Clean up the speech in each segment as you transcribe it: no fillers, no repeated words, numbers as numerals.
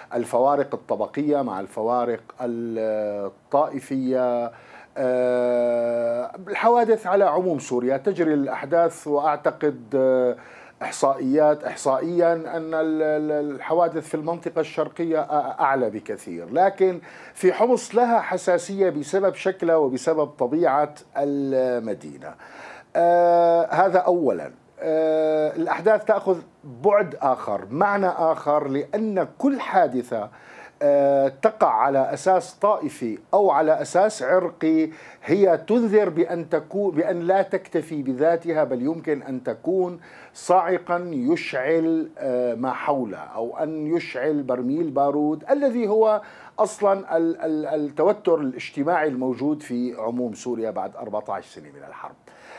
الفوارق الطبقية مع الفوارق الطائفية. الحوادث على عموم سوريا تجري الأحداث، وأعتقد إحصائيا أن الحوادث في المنطقة الشرقية أعلى بكثير، لكن في حمص لها حساسية بسبب شكلها وبسبب طبيعة المدينة. هذا أولا. الأحداث تأخذ بعد آخر، معنى آخر، لأن كل حادثة تقع على أساس طائفي أو على أساس عرقي هي تنذر بأن لا تكتفي بذاتها، بل يمكن أن تكون صاعقا يشعل ما حوله، أو أن يشعل برميل بارود الذي هو أصلا التوتر الاجتماعي الموجود في عموم سوريا بعد 14 سنة من الحرب.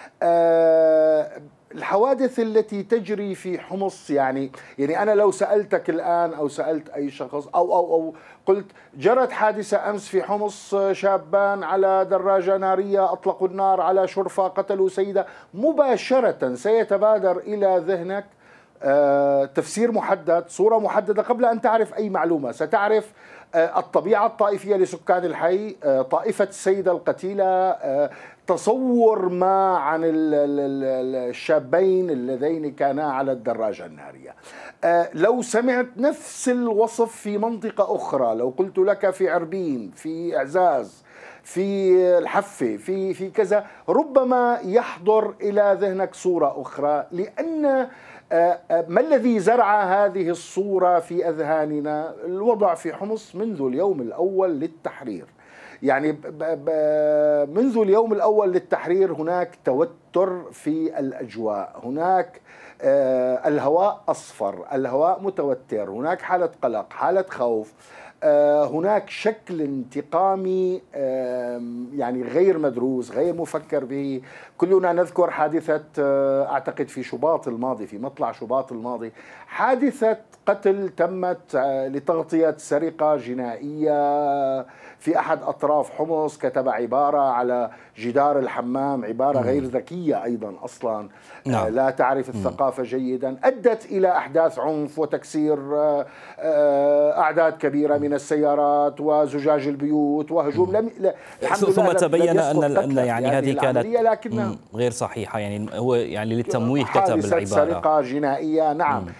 الحوادث التي تجري في حمص، يعني أنا لو سألتك الآن أو سألت أي شخص أو قلت جرت حادثة أمس في حمص، شابان على دراجة نارية أطلقوا النار على شرفة قتلوا سيدة، مباشرة سيتبادر إلى ذهنك تفسير محدد، صورة محددة قبل أن تعرف أي معلومة. ستعرف الطبيعة الطائفية لسكان الحي، طائفة السيدة القتيلة، تصور ما عن الشابين اللذين كانا على الدراجة النارية. لو سمعت نفس الوصف في منطقة أخرى، لو قلت لك في عربين، في إعزاز، في الحفة، في كذا، ربما يحضر إلى ذهنك صورة أخرى، لأن ما الذي زرع هذه الصورة في أذهاننا؟ الوضع في حمص منذ اليوم الأول للتحرير. يعني منذ اليوم الأول للتحرير هناك توتر في الأجواء، هناك الهواء أصفر، الهواء متوتر، هناك حالة قلق، حالة خوف، هناك شكل انتقامي يعني غير مدروس، غير مفكر به. كلنا نذكر حادثة أعتقد في شباط الماضي، في مطلع شباط الماضي، حادثة قتل تمت لتغطية سرقة جنائية في أحد أطراف حمص، كتب عبارة على جدار الحمام، عبارة غير ذكية أيضا أصلا، لا تعرف الثقافة جيدا، أدت إلى أحداث عنف وتكسير أعداد كبيرة من السيارات وزجاج البيوت وهجوم. ثم تبين أن يعني هذه كانت غير صحيحة، يعني هو يعني للتمويه كتب العبارة سرقة جنائية.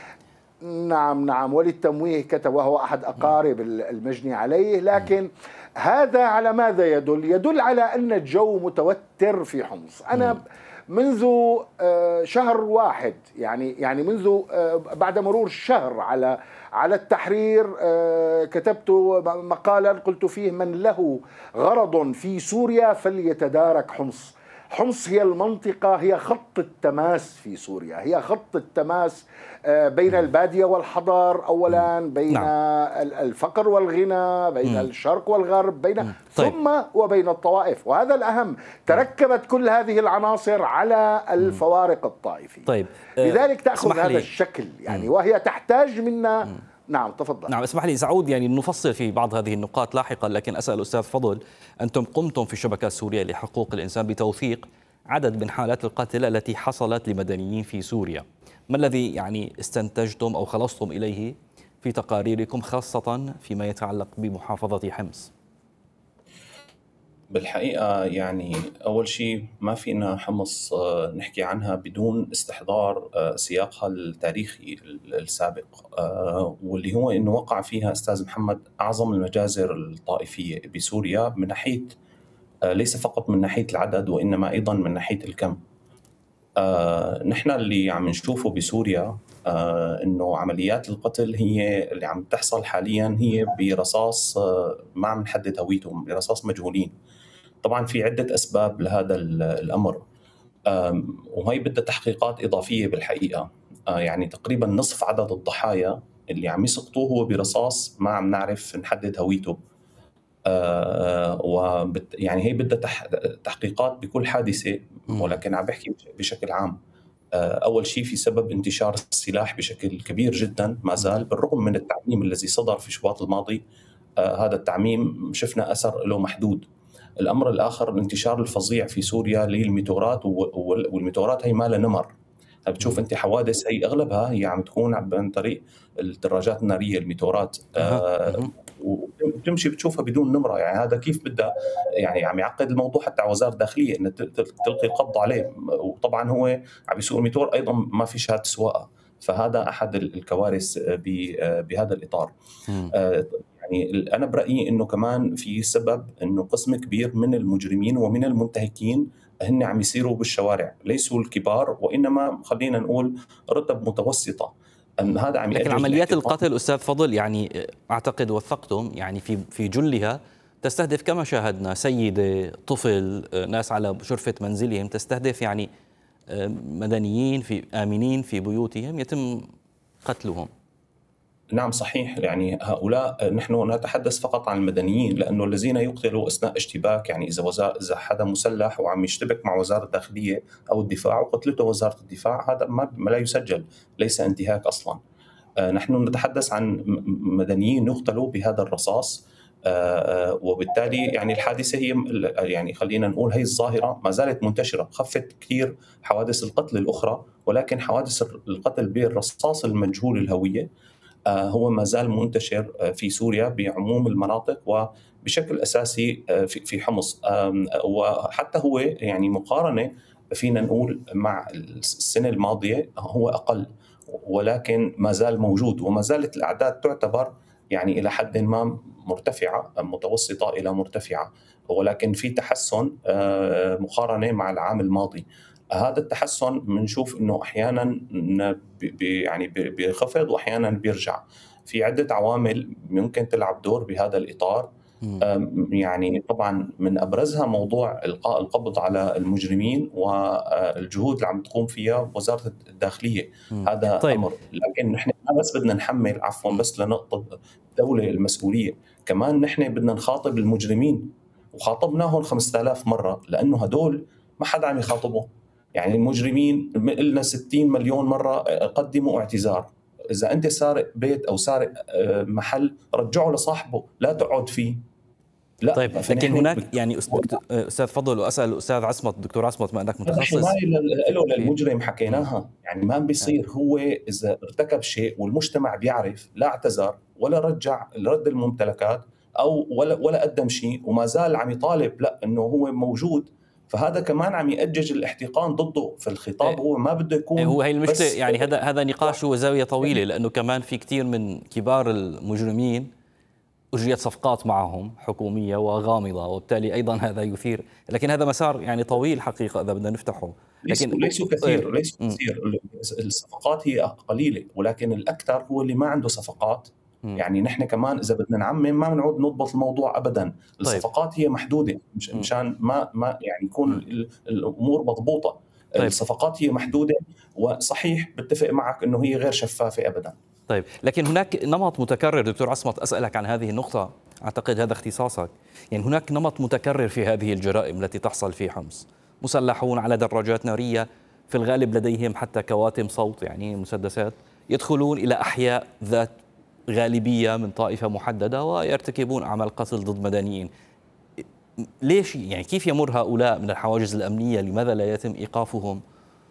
نعم وللتمويه كتب، وهو أحد أقارب المجني عليه. لكن هذا على ماذا يدل؟ يدل على أن الجو متوتر في حمص. أنا منذ شهر واحد، يعني منذ بعد مرور شهر على التحرير، كتبت مقالا قلت فيه: من له غرض في سوريا فليتدارك حمص. حمص هي المنطقة، هي خط التماس في سوريا، هي خط التماس بين البادية والحضر أولا، بين الفقر والغنى، بين الشرق والغرب، بين ثم وبين الطوائف، وهذا الأهم. تركبت كل هذه العناصر على الفوارق الطائفية، لذلك تأخذ هذا الشكل، يعني وهي تحتاج منا. نعم تفضل. نعم اسمح لي سأعود يعني نفصل في بعض هذه النقاط لاحقا، لكن أسأل أستاذ فضل، أنتم قمتم في الشبكة السورية لحقوق الإنسان بتوثيق عدد من حالات القتل التي حصلت لمدنيين في سوريا، ما الذي يعني استنتجتم أو خلصتم إليه في تقاريركم، خاصة فيما يتعلق بمحافظة حمص؟ بالحقيقة يعني أول شيء ما فينا حمص نحكي عنها بدون استحضار سياقها التاريخي السابق، واللي هو أنه وقع فيها أستاذ محمد أعظم المجازر الطائفية بسوريا، من ناحية ليس فقط من ناحية العدد وإنما أيضا من ناحية الكم. نحن اللي عم نشوفه بسوريا أنه عمليات القتل هي اللي عم تحصل حاليا هي برصاص ما عم نحدد هويتهم، برصاص مجهولين. طبعا في عدة أسباب لهذا الأمر، وهي بدها تحقيقات إضافية بالحقيقة. يعني تقريبا نصف عدد الضحايا اللي عم يسقطوه هو برصاص ما عم نعرف نحدد هويته. يعني هي بدها تحقيقات بكل حادثة، ولكن عم بحكي بشكل عام. أول شيء في سبب انتشار السلاح بشكل كبير جدا ما زال، بالرغم من التعميم الذي صدر في شباط الماضي. هذا التعميم شفنا أثر له محدود. الأمر الآخر الانتشار الفظيع في سوريا للميتورات، والميتورات هي ما لها نمر، بتشوف انت حوادث هي اغلبها هي عم تكون عن طريق الدراجات الناريه الميتورات، وبتمشي بتشوفها بدون نمره. يعني هذا كيف بدها، يعني عم يعقد الموضوع حتى على وزاره الداخليه ان تلقي القبض عليه، وطبعا هو عم يسوق الميتور ايضا ما في شهاده سواقه. فهذا احد الكوارث بهذا الاطار. يعني انا برايي انه كمان في سبب انه قسم كبير من المجرمين ومن المنتهكين هن عم يسيروا بالشوارع، ليسوا الكبار وانما خلينا نقول رتب متوسطه. أن هذا عم لكن عمليات القتل أستاذ فضل يعني أعتقد وثقتم يعني في جلها تستهدف كما شاهدنا سيدة، طفل، ناس على شرفة منزلهم، تستهدف يعني مدنيين آمنين في بيوتهم يتم قتلهم. نعم صحيح، يعني هؤلاء نحن نتحدث فقط عن المدنيين، لأنه الذين يقتلوا أثناء اشتباك، يعني إذا حدا مسلح وعم يشتبك مع وزارة الداخلية أو الدفاع وقتلته وزارة الدفاع، هذا ما لا يسجل، ليس انتهاك أصلا. نحن نتحدث عن مدنيين يقتلوا بهذا الرصاص، وبالتالي يعني الحادثة هي يعني خلينا نقول هي الظاهرة ما زالت منتشرة. خفت كثير حوادث القتل الأخرى، ولكن حوادث القتل بالرصاص المجهول الهوية هو ما زال منتشر في سوريا بعموم المناطق وبشكل أساسي في حمص. وحتى هو يعني مقارنة فينا نقول مع السنة الماضية هو أقل، ولكن ما زال موجود، وما زالت الأعداد تعتبر يعني إلى حد ما مرتفعة، متوسطة إلى مرتفعة، ولكن في تحسن مقارنة مع العام الماضي. هذا التحسن بنشوف انه احيانا يعني بينخفض واحيانا بيرجع. في عده عوامل ممكن تلعب دور بهذا الاطار. يعني طبعا من ابرزها موضوع القاء القبض على المجرمين والجهود اللي عم تقوم فيها وزاره الداخليه. هذا طيب. امر، لكن نحن ما بس بدنا نحمل بس لنقطه الدوله المسؤوليه، كمان نحن بدنا نخاطب المجرمين، وخاطبناهم 5000 مره، لانه هدول ما حدا عم يخاطبهم. يعني المجرمين قلنا 60 مليون مرة قدموا اعتذار. إذا أنت سارق بيت أو سارق محل رجعه لصاحبه، لا تقعد فيه. لا. طيب لكن هناك يعني أستاذ فضل، وأسأل الأستاذ عصمت، الدكتور عصمت، ما أنك متخصص. حماية له للمجرم حكيناها، يعني ما بيصير هو إذا ارتكب شيء والمجتمع بيعرف لا اعتذر ولا رجع رد الممتلكات أو ولا قدم شيء وما زال عم يطالب لا إنه هو موجود، فهذا كمان عم يأجج الاحتقان ضده في الخطاب. هو ما بده يكون، هو هي المشكلة. يعني هذا نقاش وزاوية طويلة، لأنه كمان في كثير من كبار المجرمين أجريت صفقات معهم حكومية وغامضة، وبالتالي أيضا هذا يثير، لكن هذا مسار يعني طويل حقيقة إذا بدنا نفتحه. لكن ليسوا كثير، الصفقات هي قليلة، ولكن الأكثر هو اللي ما عنده صفقات. يعني نحن كمان إذا بدنا نعمم ما بنعود نضبط الموضوع أبدا. الصفقات هي محدودة مشان ما يعني يكون الأمور مضبوطة. الصفقات هي محدودة، وصحيح بتفق معك إنه هي غير شفافة أبدا. طيب لكن هناك نمط متكرر دكتور عصمت، أسألك عن هذه النقطة، أعتقد هذا اختصاصك. يعني هناك نمط متكرر في هذه الجرائم التي تحصل في حمص، مسلحون على دراجات نارية، في الغالب لديهم حتى كواتم صوت يعني مسدسات، يدخلون إلى أحياء ذات غالبية من طائفة محددة ويرتكبون أعمال قتل ضد مدنيين. ليش يعني كيف يمر هؤلاء من الحواجز الأمنية؟ لماذا لا يتم إيقافهم؟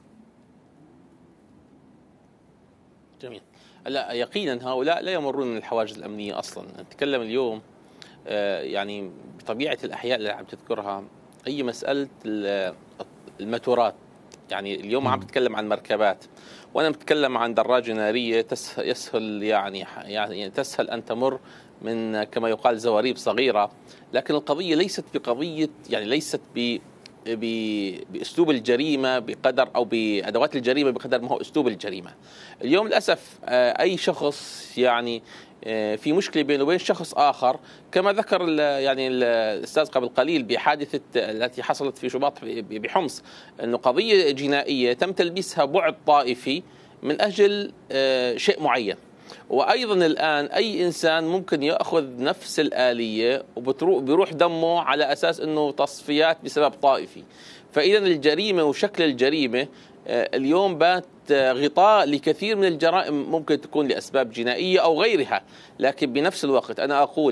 جميل. لا يقينا هؤلاء لا يمرون من الحواجز الأمنية أصلا. نتكلم اليوم يعني بطبيعة الأحياء اللي عم تذكرها هي مسألة الماتورات. يعني اليوم عم بتكلم عن مركبات، وأنا بتكلم عن دراجة نارية يسهل يعني تسهل أن تمر من كما يقال زواريب صغيرة. لكن القضية ليست بقضية، يعني ليست بأسلوب الجريمة بقدر أو بأدوات الجريمة بقدر ما هو أسلوب الجريمة. اليوم للأسف أي شخص يعني في مشكلة بينه وبين شخص آخر، كما ذكر يعني الأستاذ قبل قليل بحادثة التي حصلت في شباط بحمص، أنه قضية جنائية تم تلبيسها بعد طائفي من أجل شيء معين. وأيضا الآن أي إنسان ممكن يأخذ نفس الآلية وبيروح دمه على أساس أنه تصفيات بسبب طائفي. فإذا الجريمة وشكل الجريمة اليوم بات غطاء لكثير من الجرائم، ممكن تكون لأسباب جنائية أو غيرها. لكن بنفس الوقت أنا أقول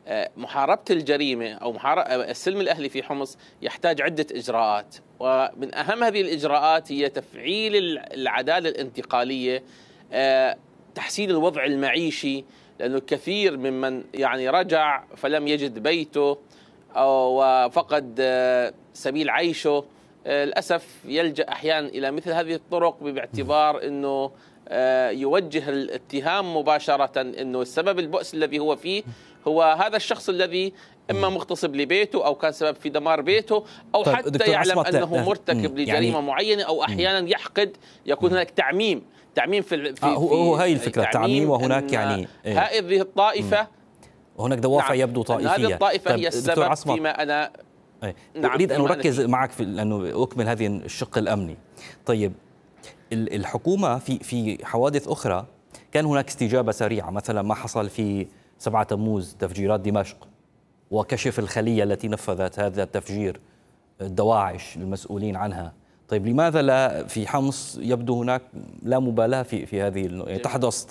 محاربة الجريمة أو السلم الأهلي في حمص يحتاج عدة إجراءات، ومن أهم هذه الإجراءات هي تفعيل العدالة الانتقالية، تحسين الوضع المعيشي، لأنه كثير ممن يعني رجع فلم يجد بيته وفقد سبيل عيشه للأسف يلجأ أحيانا إلى مثل هذه الطرق باعتبار أنه يوجه الاتهام مباشرة أنه السبب البؤس الذي هو فيه هو هذا الشخص الذي إما مغتصب لبيته أو كان سبب في دمار بيته أو طيب حتى يعلم أنه مرتكب لجريمة يعني معينة، أو أحيانا يحقد، يكون هناك تعميم في هو هاي الفكرة، تعميم، وهناك يعني هذه الطائفة وهناك دوافع يبدو طائفية. هذه الطائفة هي السبب فيما أنا أريد أن أركز معك في أنه أكمل هذه الشق الأمني. طيب الحكومة في حوادث أخرى كان هناك استجابة سريعة، مثلا ما حصل في 7 تموز تفجيرات دمشق وكشف الخلية التي نفذت هذا التفجير، الدواعش المسؤولين عنها. طيب لماذا لا في حمص يبدو هناك لا مبالاة في هذه يعني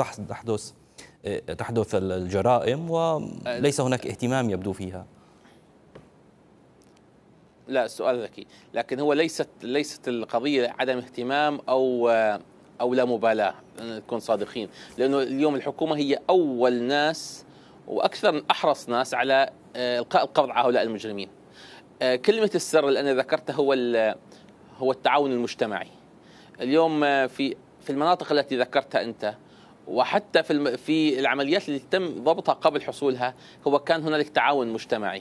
تحدث الجرائم وليس هناك اهتمام يبدو فيها؟ لا، سؤال ذكي، لكن هو ليست القضية عدم اهتمام أو لا مبالاة، نكون صادقين، لأنه اليوم الحكومة هي أول ناس وأكثر أحرص ناس على إلقاء القبض على هؤلاء المجرمين. كلمة السر اللي أنا ذكرتها هو التعاون المجتمعي. اليوم في المناطق التي ذكرتها أنت، وحتى في العمليات اللي تم ضبطها قبل حصولها، هو كان هنالك تعاون مجتمعي.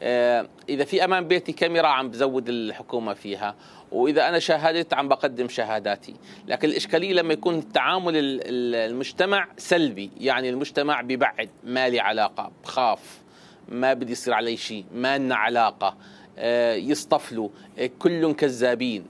إذا في أمام بيتي كاميرا عم بزود الحكومة فيها، وإذا أنا شاهدت عم بقدم شهاداتي. لكن الإشكالية لما يكون التعامل المجتمع سلبي، يعني المجتمع بيبعد، ما لي علاقة، بخاف، ما بدي يصير علي شيء، ما لنا علاقة، يصطفلوا، كلهم كذابين،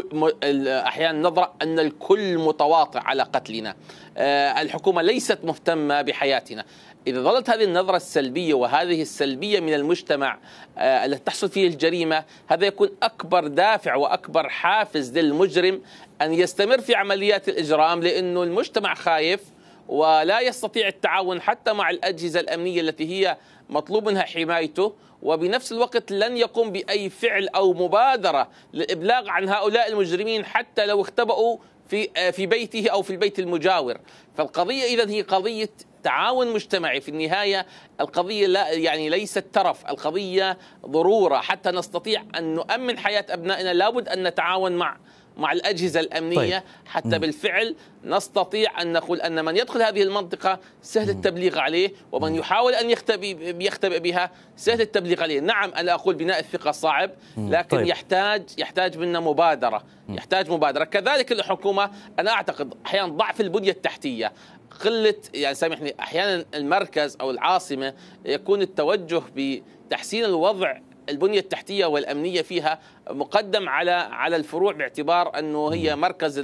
أحيانا نظرة أن الكل متواطئ على قتلنا، الحكومة ليست مهتمة بحياتنا. إذا ظلت هذه النظرة السلبية وهذه السلبية من المجتمع التي تحصل فيه الجريمة، هذا يكون أكبر دافع وأكبر حافز للمجرم أن يستمر في عمليات الإجرام، لأنه المجتمع خايف ولا يستطيع التعاون حتى مع الأجهزة الأمنية التي هي مطلوب منها حمايته، وبنفس الوقت لن يقوم بأي فعل أو مبادرة للإبلاغ عن هؤلاء المجرمين حتى لو اختبأوا في بيته أو في البيت المجاور. فالقضية إذن هي قضية تعاون مجتمعي. في النهاية القضية لا يعني ليست ترف، القضية ضرورة حتى نستطيع أن نؤمن حياة أبنائنا. لابد أن نتعاون مع الأجهزة الأمنية. طيب. حتى بالفعل نستطيع أن نقول أن من يدخل هذه المنطقة سهل التبليغ عليه، ومن يحاول أن يختبئ بها سهل التبليغ عليه. نعم، أنا أقول بناء الثقة صعب، لكن طيب. يحتاج منا مبادرة، يحتاج مبادرة. كذلك الحكومة، أنا أعتقد أحيانا ضعف البنية التحتية، قلة، يعني سامحني، أحيانا المركز أو العاصمة يكون التوجه بتحسين الوضع البنية التحتية والأمنية فيها مقدم على الفروع، باعتبار أنه هي مركز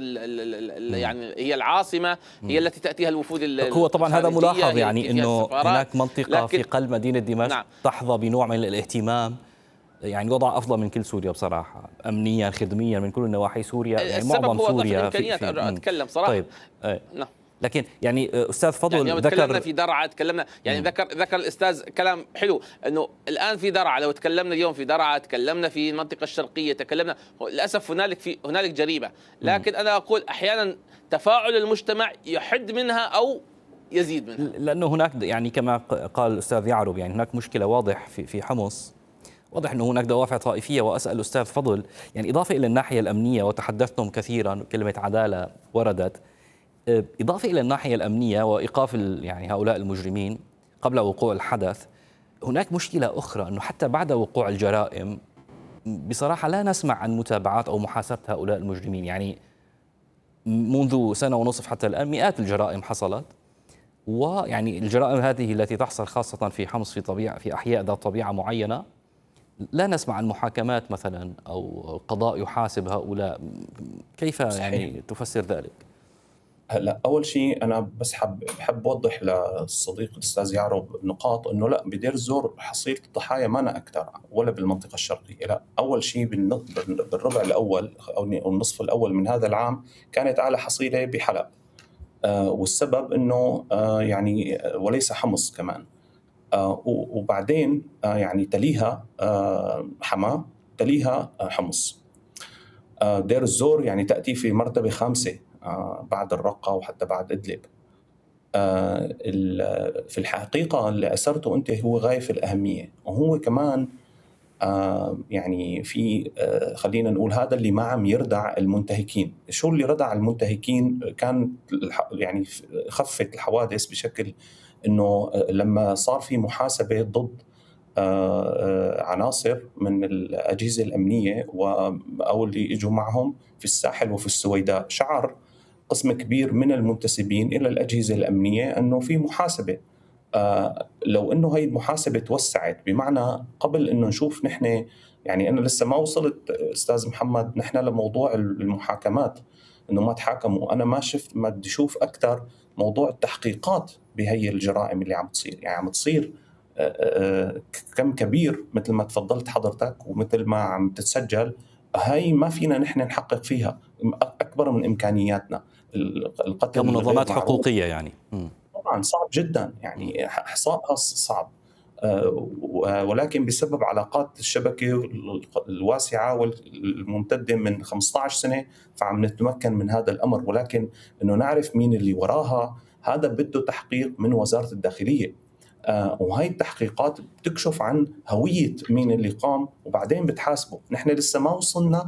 يعني هي العاصمة، هي التي تأتيها الوفود. هو طبعا هذا ملاحظ، يعني أنه هناك منطقة في قلب مدينة دمشق نعم. تحظى بنوع من الاهتمام، يعني وضع أفضل من كل سوريا بصراحة، أمنيا خدميا من كل نواحي سوريا، يعني معظم سوريا الإمكانيات. أتكلم صراحة. طيب. نعم. لكن يعني استاذ فضل يعني تكلمنا في درعا، تكلمنا يعني ذكر الاستاذ كلام حلو، انه الان في درعا، لو تكلمنا اليوم في درعا، تكلمنا في المنطقه الشرقيه، تكلمنا، للاسف هنالك جريمه، لكن انا اقول احيانا تفاعل المجتمع يحد منها او يزيد منها، لانه هناك يعني كما قال الاستاذ يعرب، يعني هناك مشكله واضح في حمص، واضح انه هناك دوافع طائفيه. واسال الاستاذ فضل، يعني اضافه الى الناحيه الامنيه وتحدثتم كثيرا، كلمه عداله وردت، إضافة إلى الناحية الأمنية وإيقاف يعني هؤلاء المجرمين قبل وقوع الحدث، هناك مشكلة أخرى، أنه حتى بعد وقوع الجرائم بصراحة لا نسمع عن متابعات أو محاسبة هؤلاء المجرمين. يعني منذ سنة ونصف حتى الآن مئات الجرائم حصلت، ويعني الجرائم هذه التي تحصل خاصة في حمص في أحياء ذات طبيعة معينة، لا نسمع عن محاكمات مثلا أو قضاء يحاسب هؤلاء. كيف يعني تفسر ذلك؟ هلا اول شيء انا بس بحب اوضح للصديق الاستاذ يعرب نقاط، انه لا بدير الزور حصيله الضحايا ما أنا اكثر ولا بالمنطقه الشرقيه، لا اول شيء بالربع الاول او النصف الاول من هذا العام كانت اعلى حصيله بحلب، والسبب انه يعني وليس حمص كمان، وبعدين يعني تليها حماة، تليها حمص. دير الزور يعني تأتي في مرتبة خامسة بعد الرقة وحتى بعد إدلب. في الحقيقة اللي أثرته أنت هو غاية في الأهمية، وهو كمان يعني في خلينا نقول هذا اللي ما عم يردع المنتهكين. شو اللي ردع المنتهكين؟ كان يعني خفت الحوادث بشكل إنه لما صار في محاسبة ضد عناصر من الأجهزة الأمنية أو اللي إجوا معهم في الساحل وفي السويداء، شعر قسم كبير من المنتسبين إلى الأجهزة الأمنية أنه في محاسبة. لو أنه هاي المحاسبة توسعت، بمعنى قبل أنه نشوف نحن، يعني أنا لسه ما وصلت أستاذ محمد نحن لموضوع المحاكمات أنه ما تحاكموا، أنا ما شفت، ما بدي أشوف أكثر موضوع التحقيقات بهي الجرائم اللي عم تصير. يعني عم تصير كم كبير مثل ما تفضلت حضرتك ومثل ما عم تتسجل، هاي ما فينا نحن نحقق فيها، أكبر من إمكانياتنا. القتل كمنظمات حقوقية يعني طبعا صعب جدا، يعني إحصائها صعب، ولكن بسبب علاقات الشبكة الواسعة والممتدة من 15 سنة فعم نتمكن من هذا الأمر. ولكن أنه نعرف مين اللي وراها هذا بده تحقيق من وزارة الداخلية، وهي التحقيقات بتكشف عن هوية مين اللي قام وبعدين بتحاسبه. نحن لسه ما وصلنا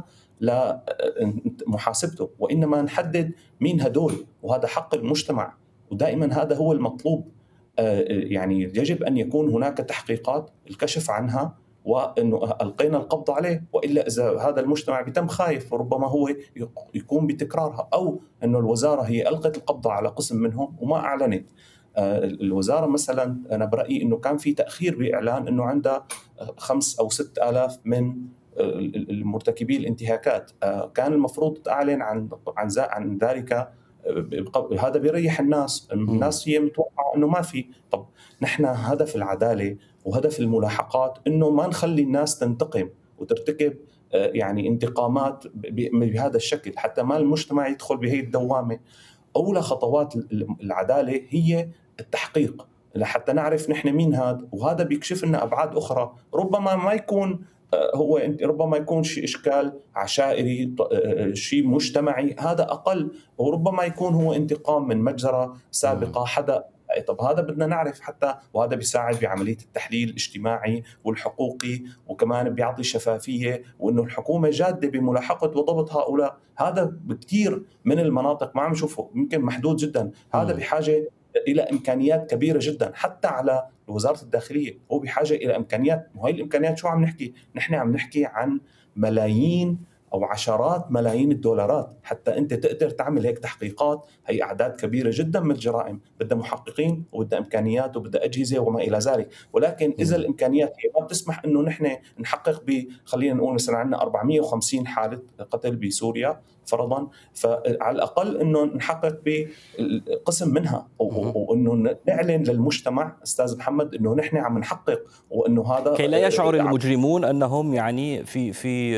لمحاسبته، وإنما نحدد مين هدول، وهذا حق المجتمع، ودائما هذا هو المطلوب. يعني يجب أن يكون هناك تحقيقات، الكشف عنها، وأنه ألقينا القبض عليه، وإلا إذا هذا المجتمع بيتم خايف وربما هو يقوم بتكرارها، أو أنه الوزارة هي ألقت القبض على قسم منهم وما أعلنت. الوزارة مثلا أنا برأيي أنه كان في تأخير بإعلان أنه عندها 5 أو 6 آلاف من المرتكبي الانتهاكات، كان المفروض تعلن عن ذلك. هذا بيريح الناس هي متوقعة أنه ما في. طب نحن هدف العدالة وهدف الملاحقات أنه ما نخلي الناس تنتقم وترتكب يعني انتقامات بهذا الشكل، حتى ما المجتمع يدخل بهي الدوامة. أولى خطوات العدالة هي التحقيق لحتى نعرف نحن مين هذا، وهذا بيكشف لنا أبعاد أخرى. ربما ما يكون هو ربما يكون شيء إشكال عشائري، شيء مجتمعي، هذا أقل، وربما يكون هو انتقام من مجزرة سابقة حدا. طب هذا بدنا نعرف حتى، وهذا بيساعد بعملية التحليل الاجتماعي والحقوقي، وكمان بيعطي شفافية، وإنه الحكومة جادة بملاحقة وضبط هؤلاء. هذا بكثير من المناطق ما عم نشوفه، يمكن محدود جدا. هذا بحاجة إلى إمكانيات كبيرة جدا، حتى على وزارة الداخلية هو بحاجة إلى إمكانيات. وهي الإمكانيات شو عم نحكي؟ نحن عم نحكي عن ملايين أو عشرات ملايين الدولارات حتى أنت تقدر تعمل هيك تحقيقات. هي أعداد كبيرة جدا من الجرائم، بدها محققين وبدها إمكانيات وبدها أجهزة وما إلى ذلك. ولكن إذا الإمكانيات هي ما بتسمح إنه نحن نحقق خلينا نقول مثلا عندنا 450 حالة قتل بسوريا فرضا، فعلى الأقل إنه نحقق بقسم منها، وإنه نعلن للمجتمع أستاذ محمد إنه نحن عم نحقق، وإنه هذا كي لا يشعر المجرمون أنهم يعني في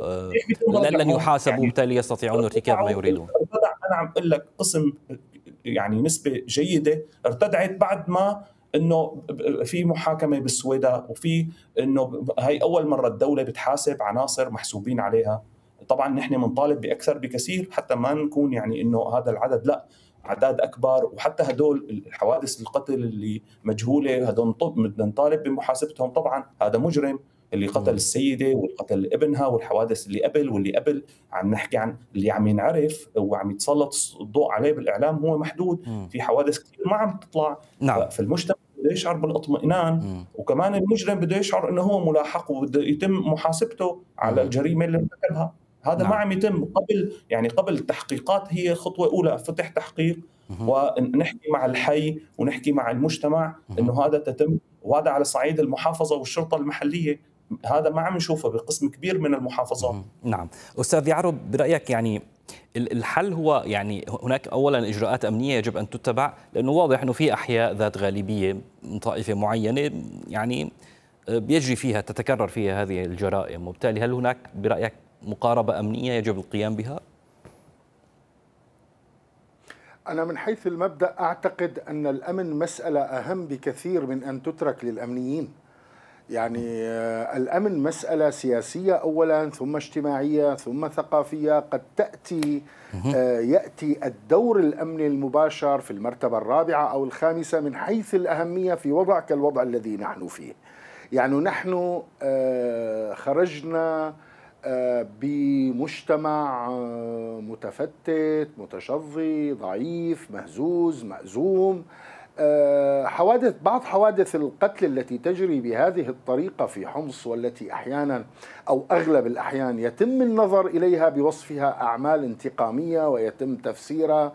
لن يحاسبوا، بالتالي يستطيعون ارتكاب ما يريدون. أنا عم أقول لك قسم يعني نسبة جيدة ارتدعت بعد ما إنه في محاكمة بالسويداء، وفي إنه هاي أول مرة الدولة بتحاسب عناصر محسوبين عليها. طبعا نحن منطالب بأكثر بكثير حتى ما نكون يعني إنه هذا العدد، لا، أعداد أكبر. وحتى هدول الحوادث القتل اللي مجهولة هدول بدنا نطالب بمحاسبتهم. طبعا هذا مجرم اللي قتل السيدة واللي قتل ابنها، والحوادث اللي قبل واللي قبل. عم نحكي عن اللي عم ينعرف وعم يتسلط الضوء عليه بالإعلام هو محدود. في حوادث كثير ما عم تطلع. نعم. فالمجتمع بده يشعر بالاطمئنان، وكمان المجرم بده يشعر انه هو ملاحق وبده يتم محاسبته على الجريمه اللي ارتكبها. هذا ما عم يتم قبل، يعني قبل التحقيقات هي خطوه اولى، فتح تحقيق ونحكي مع الحي ونحكي مع المجتمع انه هذا تتم. وهذا على صعيد المحافظه والشرطه المحليه، هذا ما عم نشوفه بقسم كبير من المحافظات. نعم. أستاذ يعرب، برأيك يعني الحل هو يعني هناك أولا إجراءات أمنية يجب أن تتبع، لأنه واضح أنه في أحياء ذات غالبية من طائفة معينة يعني بيجري فيها، تتكرر فيها هذه الجرائم، وبالتالي هل هناك برأيك مقاربة أمنية يجب القيام بها؟ أنا من حيث المبدأ أعتقد أن الأمن مسألة أهم بكثير من أن تترك للأمنيين. يعني الأمن مسألة سياسية أولا، ثم اجتماعية، ثم ثقافية. قد يأتي الدور الأمني المباشر في المرتبة الرابعة أو الخامسة من حيث الأهمية في وضع كالوضع الذي نحن فيه. يعني نحن خرجنا بمجتمع متفتت، متشظي، ضعيف، مهزوز، مأزوم. بعض حوادث القتل التي تجري بهذه الطريقة في حمص، والتي أحيانا أو أغلب الأحيان يتم النظر إليها بوصفها أعمال انتقامية، ويتم تفسيرها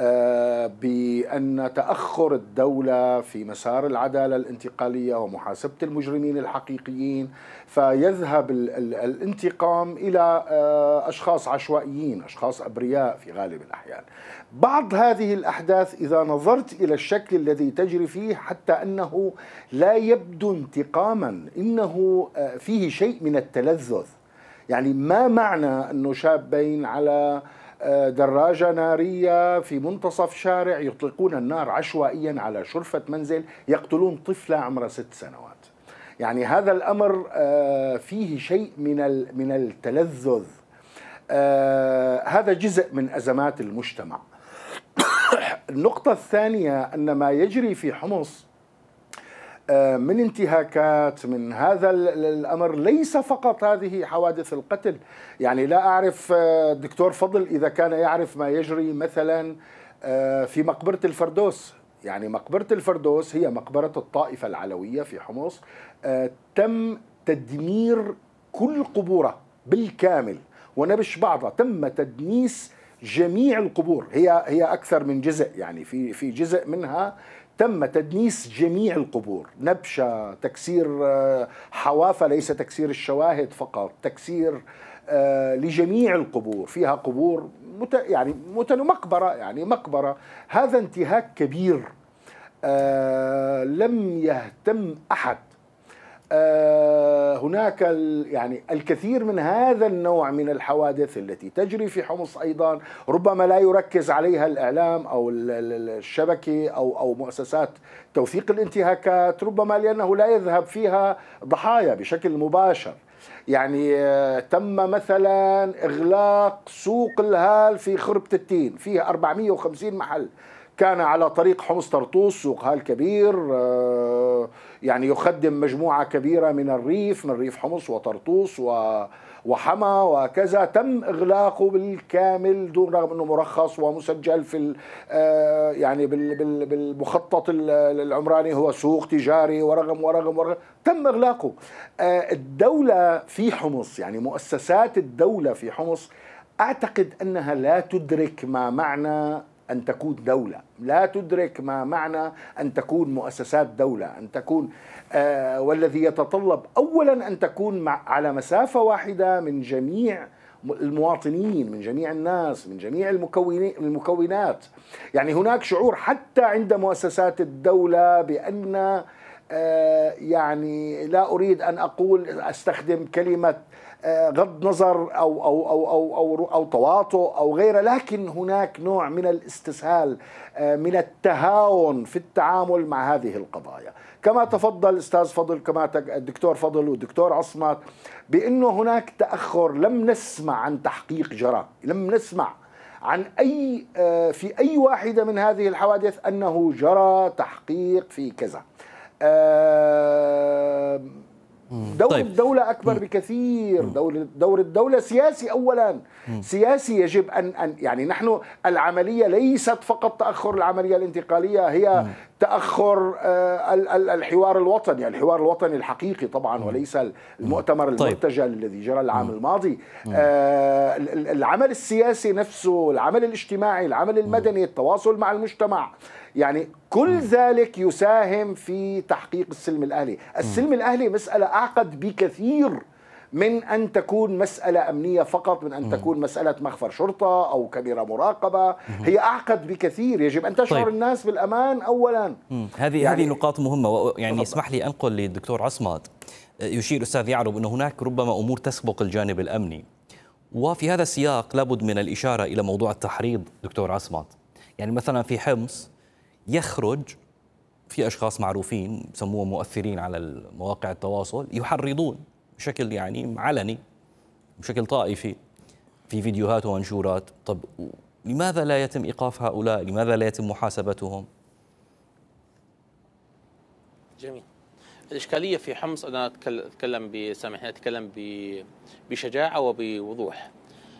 بأن تأخر الدولة في مسار العدالة الانتقالية ومحاسبة المجرمين الحقيقيين، فيذهب الانتقام إلى أشخاص عشوائيين، أشخاص أبرياء في غالب الأحيان. بعض هذه الأحداث إذا نظرت إلى الشكل الذي تجري فيه، حتى أنه لا يبدو انتقاما، إنه فيه شيء من التلذذ. يعني ما معنى أنه شابين على دراجة نارية في منتصف شارع يطلقون النار عشوائيا على شرفة منزل، يقتلون طفلة عمرها 6 سنوات؟ يعني هذا الأمر فيه شيء من التلذذ. هذا جزء من أزمات المجتمع. النقطة الثانية أن ما يجري في حمص من انتهاكات من هذا الأمر ليس فقط هذه حوادث القتل. يعني لا أعرف دكتور فضل إذا كان يعرف ما يجري مثلا في مقبرة الفردوس. يعني مقبرة الفردوس هي مقبرة الطائفة العلوية في حمص، تم تدمير كل قبورها بالكامل ونبش بعضها، تم تدنيس جميع القبور. هي أكثر من جزء، يعني في جزء منها تم تدنيس جميع القبور، نبشة، تكسير حوافة، ليس تكسير الشواهد فقط، تكسير لجميع القبور. فيها قبور مقبرة، يعني مقبرة. هذا انتهاك كبير لم يهتم أحد. هناك يعني الكثير من هذا النوع من الحوادث التي تجري في حمص أيضا ربما لا يركز عليها الإعلام أو الشبكة أو مؤسسات توثيق الانتهاكات، ربما لأنه لا يذهب فيها ضحايا بشكل مباشر. يعني تم مثلا إغلاق سوق الهال في خربة التين، فيه 450 محل، كان على طريق حمص طرطوس، سوق هال كبير يعني يخدم مجموعة كبيرة من الريف، من ريف حمص وطرطوس وحما وكذا، تم إغلاقه بالكامل دون، رغم أنه مرخص ومسجل في يعني بالمخطط العمراني هو سوق تجاري، ورغم تم إغلاقه. الدولة في حمص، يعني مؤسسات الدولة في حمص، أعتقد أنها لا تدرك ما معنى أن تكون دولة، لا تدرك ما معنى أن تكون مؤسسات دولة، أن تكون والذي يتطلب أولا أن تكون على مسافة واحدة من جميع المواطنين، من جميع الناس، من جميع المكونات. يعني هناك شعور حتى عند مؤسسات الدولة بأن يعني لا أريد أن أستخدم كلمة غض نظر أو تواطؤ أو غيره، لكن هناك نوع من الاستسهال، من التهاون في التعامل مع هذه القضايا. كما تفضل أستاذ فضل، كما الدكتور فضل والدكتور عصمت، بأنه هناك تأخر. لم نسمع عن تحقيق جرى، لم نسمع عن في أي واحدة من هذه الحوادث أنه جرى تحقيق في كذا. دور الدولة أكبر بكثير. دور الدولة سياسي أولا، سياسي. يجب أن يعني نحن العملية ليست فقط تأخر العملية الانتقالية، هي تأخر الحوار الوطني، الحوار الوطني الحقيقي طبعا، وليس المؤتمر المرتجل الذي جرى العام الماضي. العمل السياسي نفسه، العمل الاجتماعي، العمل المدني، التواصل مع المجتمع، يعني كل ذلك يساهم في تحقيق السلم الأهلي. السلم الأهلي مسألة أعقد بكثير من أن تكون مسألة أمنية فقط، من أن تكون مسألة مخفر شرطة أو كاميرا مراقبة. هي أعقد بكثير. يجب أن تشعر الناس بالأمان أولا. هذه نقاط مهمة. يعني اسمح لي أنقل للدكتور عصمت. يشير أستاذ يعرب أن هناك ربما أمور تسبق الجانب الأمني، وفي هذا السياق لابد من الإشارة إلى موضوع التحريض. دكتور عصمت، يعني مثلا في حمص يخرج في أشخاص معروفين بسموهم مؤثرين على مواقع التواصل يحرضون بشكل يعني علني بشكل طائفي في فيديوهات ومنشورات. طب لماذا لا يتم إيقاف هؤلاء؟ لماذا لا يتم محاسبتهم؟ جميل. الإشكالية في حمص أنا أتكلم بشجاعة وبوضوح.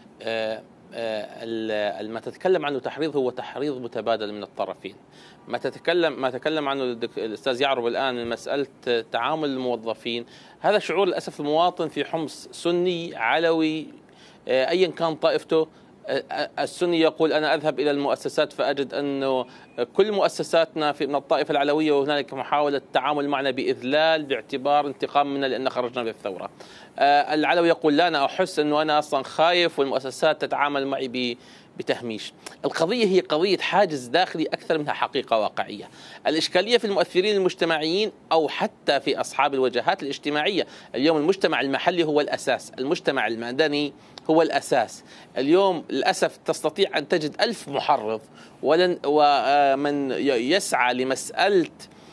ما تتكلم عنه تحريض هو تحريض متبادل من الطرفين. ما تكلم عنه الأستاذ يعرب الآن من مسألة تعامل الموظفين، هذا شعور للأسف المواطن في حمص، سني علوي أيا كان طائفته. السني يقول أنا أذهب إلى المؤسسات فأجد أنه كل مؤسساتنا من الطائفة العلوية وهنالك محاولة التعامل معنا بإذلال باعتبار انتقام منا لأن خرجنا بالثورة. العلوي يقول لا، أنا أحس أنه أنا أصلا خايف والمؤسسات تتعامل معي بتهميش. القضية هي قضية حاجز داخلي أكثر منها حقيقة واقعية. الإشكالية في المؤثرين المجتمعيين أو حتى في أصحاب الوجهات الاجتماعية. اليوم المجتمع المحلي هو الأساس، المجتمع المدني هو الأساس. اليوم للأسف تستطيع أن تجد 1000 محرض ومن يسعى لمسألة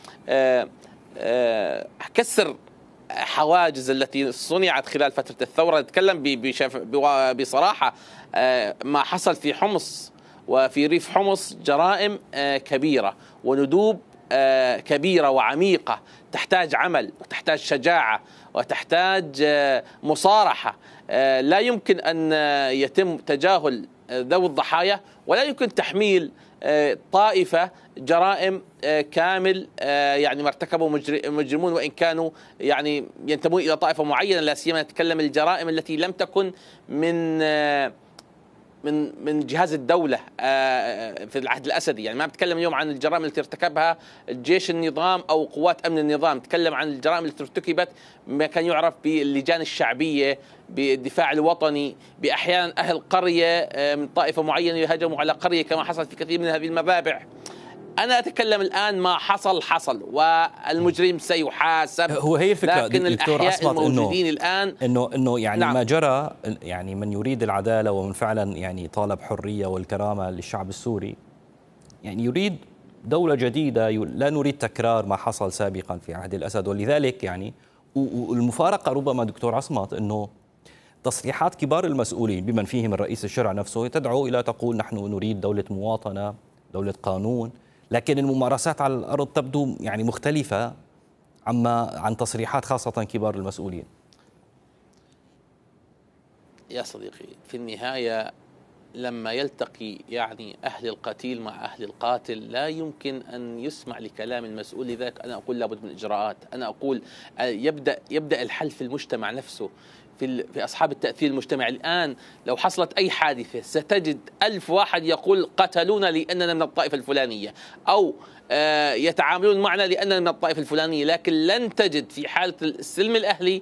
كسر حواجز التي صنعت خلال فترة الثورة. نتكلم بصراحة، ما حصل في حمص وفي ريف حمص جرائم كبيرة وندوب كبيرة وعميقة تحتاج عمل وتحتاج شجاعة وتحتاج مصارحة. لا يمكن أن يتم تجاهل ذوي الضحايا ولا يمكن تحميل طائفة جرائم كامل يعني ما ارتكبوا مجرمون وإن كانوا يعني ينتمون إلى طائفة معينة. لا سيما نتكلم الجرائم التي لم تكن من جهاز الدولة في العهد الأسدي. يعني ما بتكلم اليوم عن الجرائم التي ارتكبها الجيش النظام أو قوات أمن النظام، بتكلم عن الجرائم التي ارتكبت ما كان يعرف باللجان الشعبية، بالدفاع الوطني، بأحيانا أهل قرية من طائفة معينة يهاجموا على قرية كما حصل في كثير من هذه المذابح. أنا أتكلم الآن ما حصل والمجرم سيحاسب. هو هي الفكرة لكن الأحياء الموجودين الآن إنه يعني نعم. ما جرى، يعني من يريد العدالة ومن فعلا يعني طالب حرية والكرامة للشعب السوري، يعني يريد دولة جديدة، لا نريد تكرار ما حصل سابقا في عهد الأسد. ولذلك يعني والمفارقة ربما دكتور عصمت أنه تصريحات كبار المسؤولين بمن فيهم الرئيس الشرع نفسه تدعو إلى تقول نحن نريد دولة مواطنة، دولة قانون، لكن الممارسات على الأرض تبدو يعني مختلفة عن تصريحات خاصة كبار المسؤولين. يا صديقي، في النهاية لما يلتقي يعني أهل القتيل مع أهل القاتل لا يمكن أن يسمع لكلام المسؤول. لذلك أنا أقول لابد من إجراءات. أنا أقول يبدأ الحل في المجتمع نفسه، في أصحاب التأثير المجتمعي. الآن لو حصلت أي حادثة ستجد 1000 واحد يقول قتلونا لأننا من الطائفة الفلانية أو يتعاملون معنا لأننا من الطائفة الفلانية، لكن لن تجد في حالة السلم الأهلي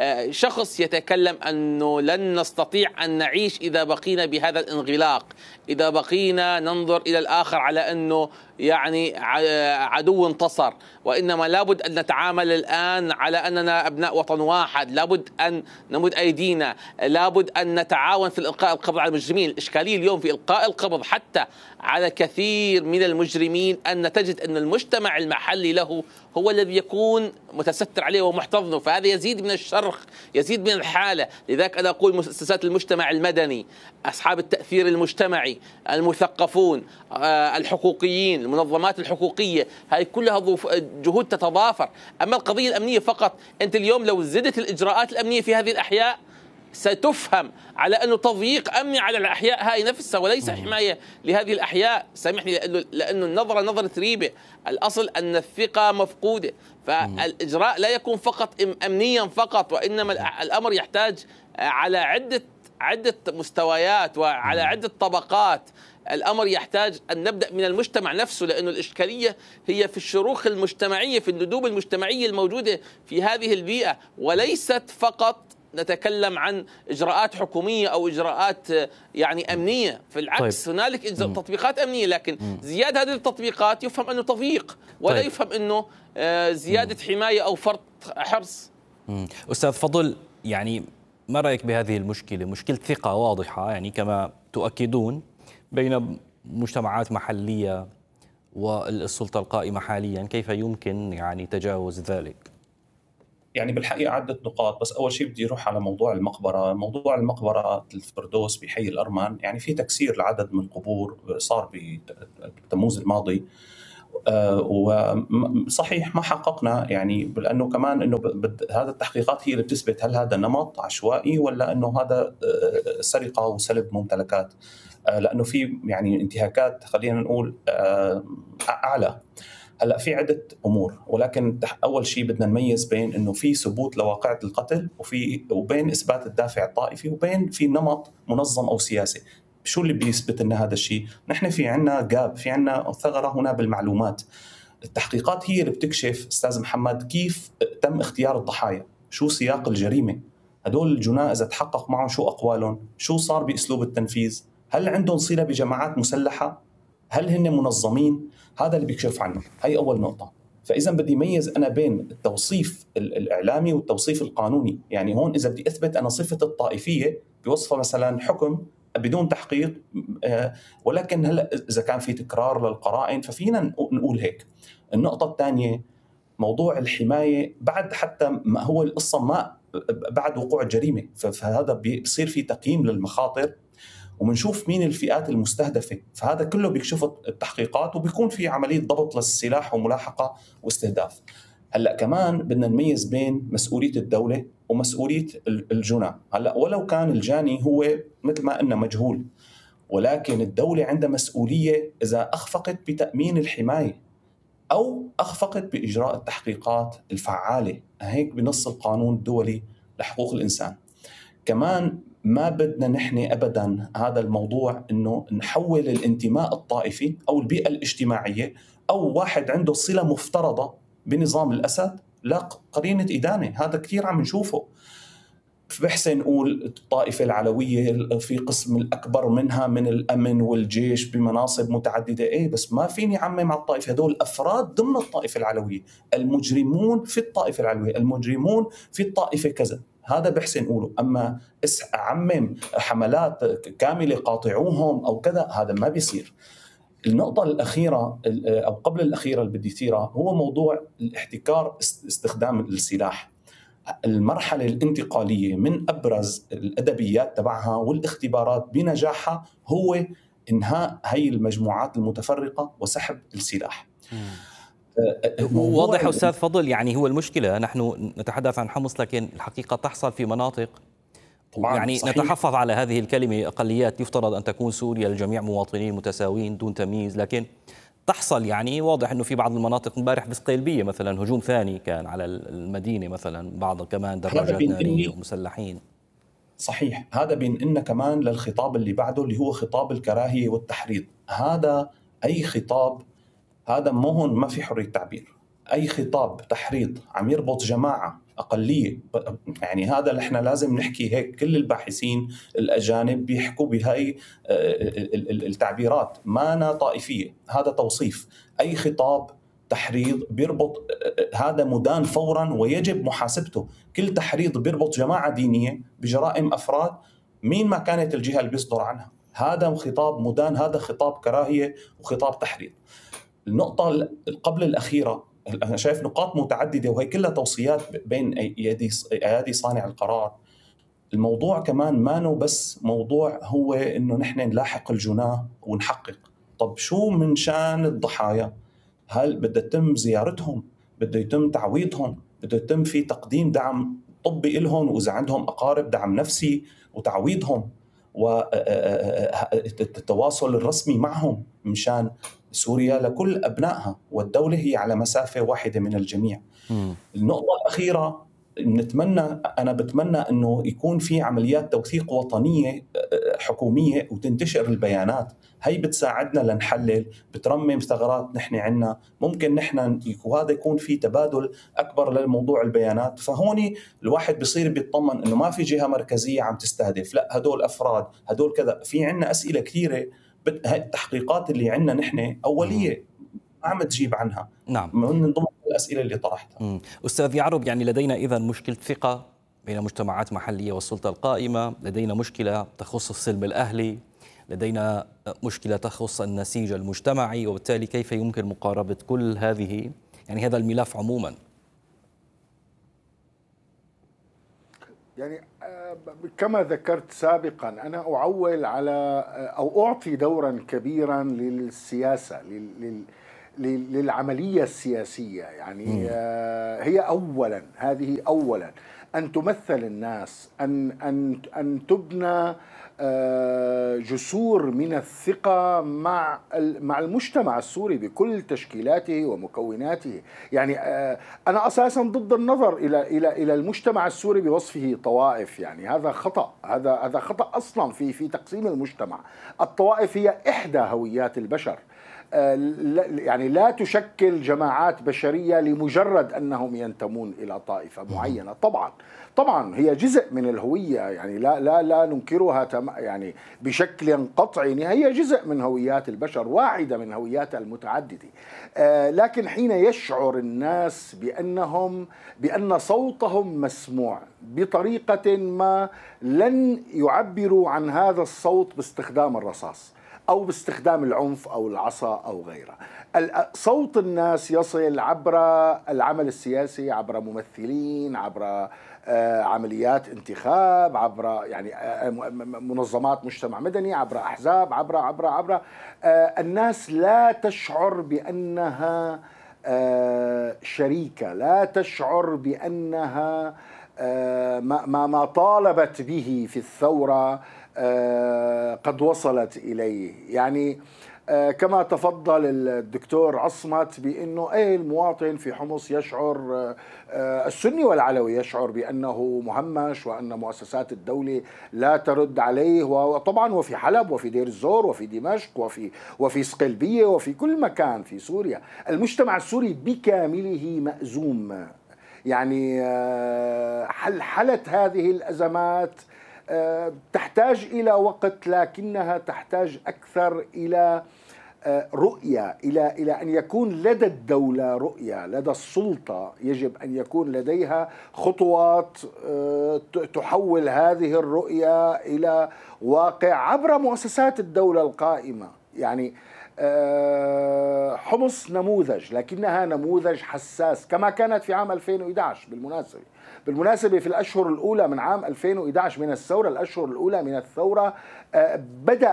شخص يتكلم أنه لن نستطيع أن نعيش إذا بقينا بهذا الانغلاق، إذا بقينا ننظر إلى الآخر على أنه يعني عدو انتصر. وإنما لابد أن نتعامل الآن على أننا أبناء وطن واحد، لابد أن نمد أيدينا، لابد أن نتعاون في إلقاء القبض على المجرمين. الإشكالية اليوم في إلقاء القبض حتى على كثير من المجرمين أن تجد أن المجتمع المحلي له هو الذي يكون متستر عليه ومحتضنه، فهذا يزيد من الشرخ، يزيد من الحالة. لذلك أنا أقول مؤسسات المجتمع المدني، أصحاب التأثير المجتمعي، المثقفون، الحقوقيين، المنظمات الحقوقية، هاي كلها جهود تتضافر. أما القضية الأمنية فقط، أنت اليوم لو زدت الإجراءات الأمنية في هذه الأحياء ستفهم على أنه تضييق أمني على الأحياء هاي نفسها وليس حماية لهذه الأحياء. سامحني، لأنه النظرة نظرة ريبة، الأصل أن الثقة مفقودة. فالإجراء لا يكون فقط أمنيا فقط، وإنما الأمر يحتاج على عدة مستويات وعلى عدة طبقات. الأمر يحتاج أن نبدأ من المجتمع نفسه، لأنه الإشكالية هي في الشروخ المجتمعية، في الندوب المجتمعية الموجودة في هذه البيئة، وليست فقط نتكلم عن إجراءات حكومية أو إجراءات يعني أمنية. في العكس طيب. هنالك تطبيقات أمنية، لكن زيادة هذه التطبيقات يفهم أنه تضييق ولا طيب. يفهم أنه زيادة حماية أو فرط حرص. أستاذ فضل، يعني ما رأيك بهذه المشكلة؟ مشكلة ثقة واضحة يعني كما تؤكدون بين مجتمعات محلية والسلطة القائمة حاليا، كيف يمكن يعني تجاوز ذلك؟ يعني بالحقيقة عدة نقاط، بس أول شيء بدي أروح على موضوع المقبرة. موضوع المقبرة الفردوس بحي الأرمن، يعني في تكسير لعدد من القبور صار بتموز الماضي. وصحيح ما حققنا، يعني لأنه كمان أنه هذا التحقيقات هي اللي بتثبت هل هذا نمط عشوائي ولا أنه هذا سرقة وسلب ممتلكات، لأنه في يعني انتهاكات خلينا نقول أعلى. هلا في عده امور، ولكن اول شيء بدنا نميز بين انه في ثبوت لواقعه القتل وبين اثبات الدافع الطائفي وبين في نمط منظم او سياسي. شو اللي بيثبت لنا هذا الشيء؟ نحن في عنا جاب، في عنا ثغره هنا بالمعلومات. التحقيقات هي اللي بتكشف استاذ محمد كيف تم اختيار الضحايا، شو سياق الجريمه، هدول الجناة اذا تحقق معهم شو اقوالهم، شو صار باسلوب التنفيذ، هل عندهم صله بجماعات مسلحه، هل هن منظمين. هذا اللي بيكشف عنه، هي أول نقطة. فإذا بدي ميز أنا بين التوصيف الإعلامي والتوصيف القانوني. يعني هون إذا بدي أثبت أنا صفة الطائفية بوصفة مثلا حكم بدون تحقيق، ولكن هلا إذا كان في تكرار للقرائن ففينا نقول هيك. النقطة الثانية موضوع الحماية بعد حتى ما هو القصة ما بعد وقوع الجريمة، فهذا بيصير في تقييم للمخاطر ومنشوف مين الفئات المستهدفة، فهذا كله بيكشف التحقيقات وبيكون في عملية ضبط للسلاح وملاحقة واستهداف. هلأ كمان بدنا نميز بين مسؤولية الدولة ومسؤولية الجناة. هلأ ولو كان الجاني هو مثل ما قلنا مجهول، ولكن الدولة عندها مسؤولية إذا أخفقت بتأمين الحماية أو أخفقت بإجراء التحقيقات الفعالة، هيك بنص القانون الدولي لحقوق الإنسان. كمان ما بدنا نحن أبدا هذا الموضوع أنه نحول الانتماء الطائفي أو البيئة الاجتماعية أو واحد عنده صلة مفترضة بنظام الأسد لا قرينة إدانة. هذا كثير عم نشوفه. بحسن نقول الطائفة العلوية في قسم الأكبر منها من الأمن والجيش بمناصب متعددة، إيه بس ما فيني عمم على الطائفة، هدول أفراد ضمن الطائفة العلوية، المجرمون في الطائفة العلوية، المجرمون في الطائفة كذا، هذا بحسن نقوله. أما أعمم حملات كاملة قاطعوهم أو كذا، هذا ما بيصير. النقطة الأخيرة أو قبل الأخيرة اللي بدي أثيرها هو موضوع الاحتكار استخدام السلاح. المرحلة الانتقالية من أبرز الأدبيات تبعها والاختبارات بنجاحها هو إنهاء هي المجموعات المتفرقة وسحب السلاح. واضح أستاذ فضل، يعني هو المشكلة نحن نتحدث عن حمص لكن الحقيقة تحصل في مناطق يعني صحيح. نتحفظ على هذه الكلمة أقليات، يفترض أن تكون سوريا لجميع مواطنين متساويين دون تمييز، لكن تحصل يعني واضح أنه في بعض المناطق، امبارح بسقيلبية مثلا هجوم ثاني كان على المدينة مثلا، بعض كمان دراجات نارية ومسلحين. صحيح، هذا بينقلنا كمان للخطاب اللي بعده اللي هو خطاب الكراهية والتحريض. هذا أي خطاب، هذا مو هون ما في حرية تعبير. أي خطاب تحريض عم يربط جماعة أقلية، يعني هذا اللي احنا لازم نحكي هيك. كل الباحثين الأجانب بيحكوا بهاي التعبيرات، ما طائفية، هذا توصيف. أي خطاب تحريض بيربط، هذا مدان فورا ويجب محاسبته. كل تحريض بيربط جماعة دينية بجرائم أفراد مين ما كانت الجهة اللي بيصدر عنها، هذا خطاب مدان، هذا خطاب كراهية وخطاب تحريض. النقطة قبل الأخيرة، أنا شايف نقاط متعددة وهي كلها توصيات بين أيادي صانع القرار. الموضوع كمان ما بس موضوع هو إنه نحن نلاحق الجناه ونحقق. طب شو من شان الضحايا؟ هل بده يتم زيارتهم؟ بده يتم تعويضهم؟ بده يتم في تقديم دعم طبي لهم، وإذا عندهم أقارب دعم نفسي وتعويضهم والتواصل الرسمي معهم مشان سوريا لكل أبنائها، والدولة هي على مسافة واحدة من الجميع. النقطة الأخيرة، أنا بتمنى أنه يكون في عمليات توثيق وطنية حكومية وتنتشر البيانات، هي بتساعدنا لنحلل، بترمم ثغرات نحن عنا، ممكن نحن وهذا يكون في تبادل أكبر للموضوع البيانات. فهوني الواحد بيصير بيطمن أنه ما في جهة مركزية عم تستهدف، لا هدول أفراد، هدول كذا. في عنا أسئلة كثيرة، التحقيقات اللي عنا نحن أولية عم تجيب عنها. نعم، من ضمن الأسئلة اللي طرحتها. أستاذ يعرب، يعني لدينا إذن مشكلة ثقة بين مجتمعات محلية والسلطة القائمة، لدينا مشكلة تخص السلم الأهلي، لدينا مشكلة تخص النسيج المجتمعي، وبالتالي كيف يمكن مقاربة كل هذه هذا الملف عموما؟ يعني كما ذكرت سابقا، أنا أعول على أو أعطي دورا كبيرا للسياسة، للعملية السياسية. يعني هي هذه أولا أن تمثل الناس، أن تبنى جسور من الثقة مع المجتمع السوري بكل تشكيلاته ومكوناته. يعني أنا أساسا ضد النظر إلى المجتمع السوري بوصفه طوائف. يعني هذا خطأ، هذا خطأ أصلا في تقسيم المجتمع. الطوائف هي إحدى هويات البشر، يعني لا تشكل جماعات بشرية لمجرد أنهم ينتمون إلى طائفة معينة. طبعا هي جزء من الهوية، يعني لا ننكرها يعني بشكل قطعي، هي جزء من هويات البشر، واحدة من هوياتها المتعددة. لكن حين يشعر الناس بأن صوتهم مسموع بطريقة ما، لن يعبروا عن هذا الصوت باستخدام الرصاص أو باستخدام العنف أو العصا أو غيره. صوت الناس يصل عبر العمل السياسي، عبر ممثلين، عبر عمليات انتخاب، عبر يعني منظمات مجتمع مدني، عبر أحزاب، عبر الناس لا تشعر بأنها شريكة، لا تشعر بأنها ما طالبت به في الثورة قد وصلت إليه. يعني كما تفضل الدكتور عصمت بأنه المواطن في حمص يشعر، السني والعلوي يشعر بأنه مهمش، وأن مؤسسات الدولة لا ترد عليه. وطبعا وفي حلب وفي دير الزور وفي دمشق وفي صقلبية وفي كل مكان في سوريا المجتمع السوري بكامله مأزوم. يعني حلحلة هذه الأزمات تحتاج إلى وقت، لكنها تحتاج أكثر إلى رؤية، إلى أن يكون لدى الدولة رؤية، لدى السلطة يجب أن يكون لديها خطوات تحول هذه الرؤية إلى واقع عبر مؤسسات الدولة القائمة. يعني حمص نموذج، لكنها نموذج حساس كما كانت في عام 2011. بالمناسبة في الأشهر الأولى من عام 2011 من الثورة، الأشهر الأولى من الثورة، بدأ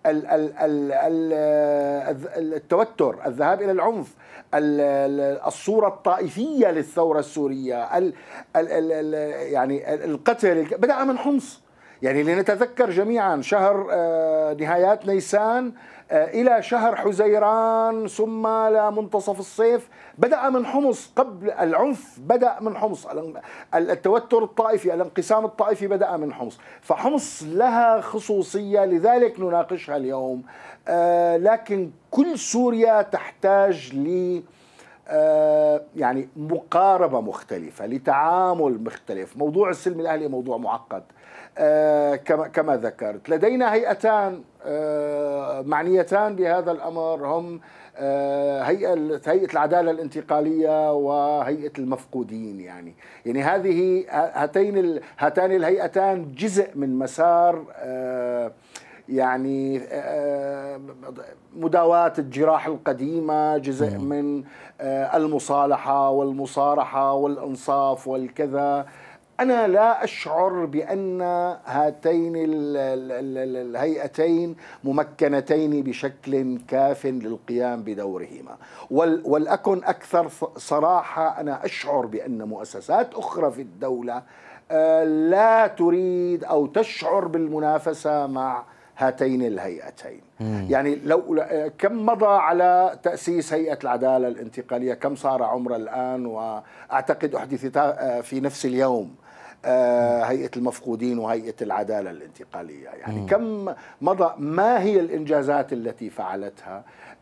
التوتر، الذهاب إلى العنف، الصورة الطائفية للثورة السورية، يعني القتل بدأ من حمص. يعني لنتذكر جميعا شهر نهايات نيسان إلى شهر حزيران ثم لمنتصف الصيف بدأ من حمص. قبل العنف بدأ من حمص، التوتر الطائفي، الانقسام الطائفي بدأ من حمص. فحمص لها خصوصية، لذلك نناقشها اليوم. لكن كل سوريا تحتاج ل يعني مقاربة مختلفة، لتعامل مختلف. موضوع السلم الأهلي موضوع معقد كما ذكرت. لدينا هيئتان معنيتان بهذا الأمر، هم هيئة العدالة الانتقالية وهيئة المفقودين. يعني هاتان الهيئتان جزء من مسار يعني مداواة الجراح القديمة، جزء من المصالحة والمصارحة والإنصاف والكذا. أنا لا أشعر بأن هاتين الهيئتين ممكنتين بشكل كاف للقيام بدورهما. ولأكن أكثر صراحة، أنا أشعر بأن مؤسسات أخرى في الدولة لا تريد أو تشعر بالمنافسة مع هاتين الهيئتين. يعني لو كم مضى على تأسيس هيئة العدالة الانتقالية، كم صار عمر الآن؟ وأعتقد أحدثتا في نفس اليوم هيئة المفقودين وهيئة العدالة الانتقالية. يعني كم مضى؟ ما هي الإنجازات التي فعلتها؟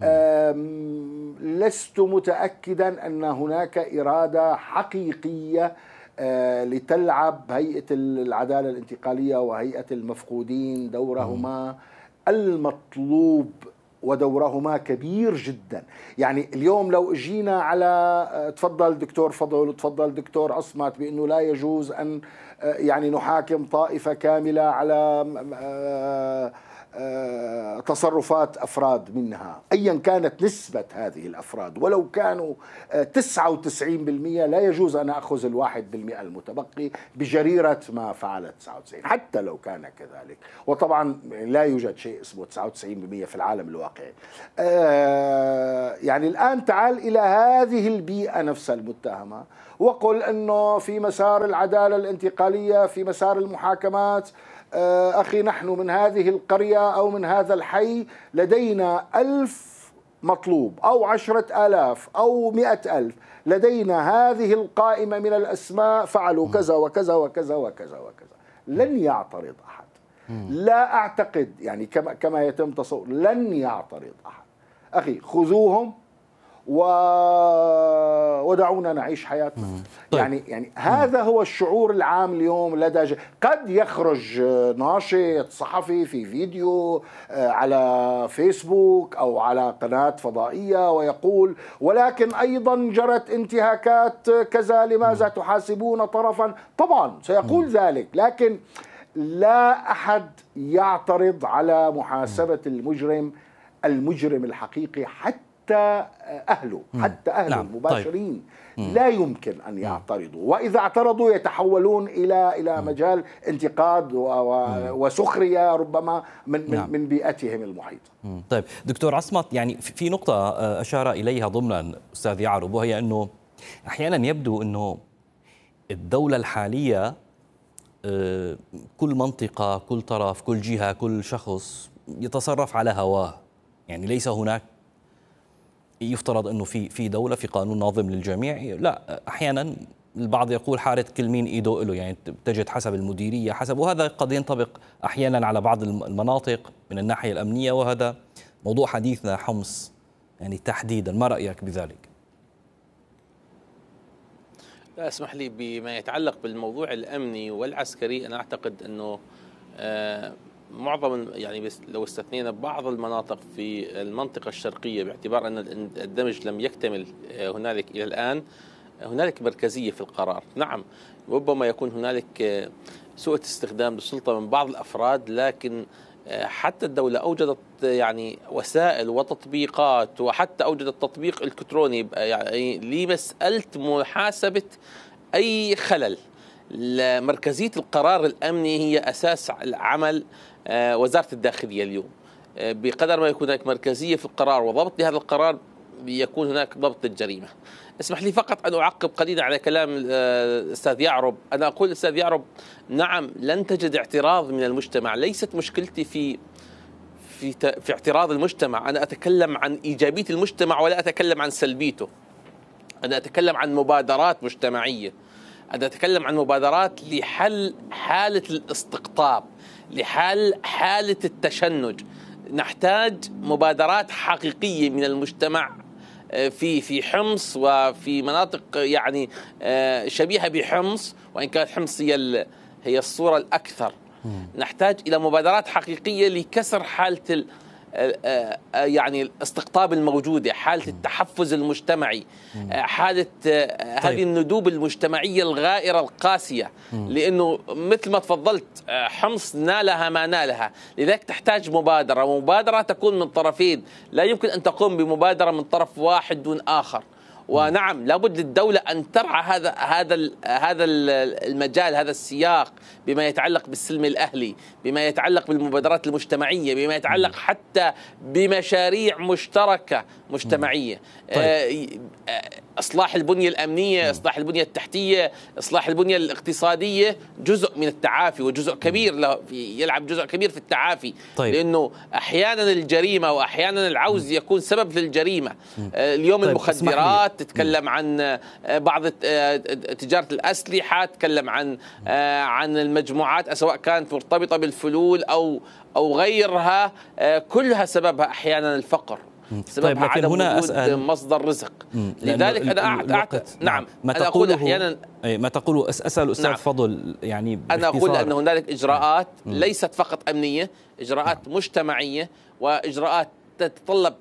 لست متأكدا أن هناك إرادة حقيقية لتلعب هيئة العدالة الانتقالية وهيئة المفقودين دورهما المطلوب، ودورهما كبير جدا. يعني اليوم لو اجينا على، تفضل دكتور فضل وتفضل دكتور عصمت بأنه لا يجوز أن يعني نحاكم طائفة كاملة على تصرفات أفراد منها أيا كانت نسبة هذه الأفراد، ولو كانوا 99%، لا يجوز أن أخذ 1% المتبقي بجريرة ما فعلت 99 حتى لو كان كذلك. وطبعا لا يوجد شيء اسمه 99% في العالم الواقعي. يعني الآن تعال إلى هذه البيئة نفسها المتهمة وقل أنه في مسار العدالة الانتقالية، في مسار المحاكمات، أخي نحن من هذه القرية أو من هذا الحي لدينا 1000 مطلوب أو 10,000 أو 100,000، لدينا هذه القائمة من الأسماء فعلوا كذا وكذا وكذا وكذا وكذا. لن يعترض أحد، لا أعتقد يعني كما يتم تصور، لن يعترض أحد. أخي خذوهم ودعونا نعيش حياتنا. طيب. يعني هذا هو الشعور العام اليوم لدى قد يخرج ناشط صحفي في فيديو على فيسبوك أو على قناة فضائية ويقول ولكن أيضا جرت انتهاكات كذا، لماذا تحاسبون طرفا؟ طبعا سيقول ذلك، لكن لا أحد يعترض على محاسبة المجرم الحقيقي، حتى أهله نعم. المباشرين طيب. لا يمكن أن يعترضوا، وإذا اعترضوا يتحولون إلى مجال انتقاد وسخرية ربما من بيئتهم المحيطة. طيب دكتور عصمت، يعني في نقطة أشار إليها ضمنا أستاذ يعرب، وهي أنه أحيانا يبدو أنه الدولة الحالية كل منطقة، كل طرف، كل جهة، كل شخص يتصرف على هواه، يعني ليس هناك يفترض أنه في دولة في قانون ناظم للجميع. لا، أحيانا البعض يقول حارة كل مين إيده له، يعني تجد حسب المديرية حسب، وهذا قد ينطبق أحيانا على بعض المناطق من الناحية الأمنية، وهذا موضوع حديثنا حمص يعني تحديدا. ما رأيك بذلك؟ لا اسمح لي، بما يتعلق بالموضوع الأمني والعسكري أنا أعتقد أنه معظم يعني لو استثنينا بعض المناطق في المنطقة الشرقية باعتبار أن الدمج لم يكتمل هنالك إلى الآن، هنالك مركزية في القرار. نعم ربما يكون هنالك سوء استخدام للسلطة من بعض الأفراد، لكن حتى الدولة أوجدت يعني وسائل وتطبيقات، وحتى أوجدت تطبيق إلكتروني يعني لمسألة محاسبة أي خلل. مركزية القرار الأمني هي أساس العمل وزارة الداخلية اليوم. بقدر ما يكون هناك مركزية في القرار وضبط لهذا القرار يكون هناك ضبط للجريمة. اسمح لي فقط أن أعقب قليلا على كلام الأستاذ يعرب. أنا أقول الأستاذ يعرب نعم لن تجد اعتراض من المجتمع، ليست مشكلتي في اعتراض المجتمع، أنا أتكلم عن إيجابية المجتمع ولا أتكلم عن سلبيته. أنا أتكلم عن مبادرات مجتمعية، أنا أتكلم عن مبادرات لحل حالة الاستقطاب، لحل حالة التشنج. نحتاج مبادرات حقيقية من المجتمع في حمص وفي مناطق يعني شبيهة بحمص، وإن كانت حمص هي الصورة الأكثر. نحتاج إلى مبادرات حقيقية لكسر حالة يعني الاستقطاب الموجودة، حالة التحفز المجتمعي، حالة هذه الندوب المجتمعية الغائرة القاسية، لأنه مثل ما تفضلت حمص نالها ما نالها. لذلك تحتاج مبادرة تكون من طرفين، لا يمكن أن تقوم بمبادرة من طرف واحد دون آخر. ونعم لابد للدولة أن ترعى هذا المجال، هذا السياق، بما يتعلق بالسلم الأهلي، بما يتعلق بالمبادرات المجتمعية، بما يتعلق حتى بمشاريع مشتركة مجتمعية. طيب. إصلاح البنية الأمنية، إصلاح البنية التحتية، إصلاح البنية الاقتصادية جزء من التعافي، وجزء كبير يلعب جزء كبير في التعافي. طيب. لأنه أحيانا الجريمة وأحيانا العوز يكون سبب للجريمة. اليوم طيب. المخدرات، تتكلم عن بعض تجارة الأسلحة، تتكلم عن المجموعات سواء كانت مرتبطة بالفلول أو غيرها، كلها سببها أحيانا الفقر، طيب لكن هنا أسأل مصدر رزق. لذلك أنا نعم أنا أقول أحيانا ما تقوله أسأل أستاذ نعم. فضل يعني أنا أقول أن هنالك إجراءات ليست فقط أمنية، إجراءات مجتمعية، وإجراءات تتطلب